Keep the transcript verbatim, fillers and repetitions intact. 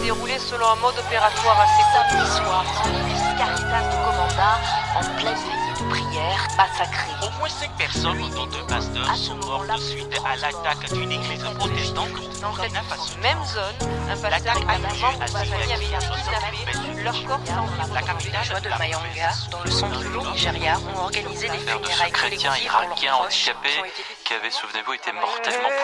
déroulé selon un mode opératoire assez Samedi soir, dans l'église Caritas de Comanda, en pleine veillée de prière, massacrée. Au moins cinq personnes, dont deux pasteurs, sont mortes suite à l'attaque d'une église protestante dans au cette Burkina Faso. même zone, un pasteur et un membre de sa famille avaient été kidnappés, leur corps sans vie La retrouvés. capitale Les joies de Mayanga, dans le centre du Nigeria, ont organisé des Frère de ce funérailles chrétien collectives pour leurs irakien proches handicapé qui ont été qui avait, souvenez-vous, été mortellement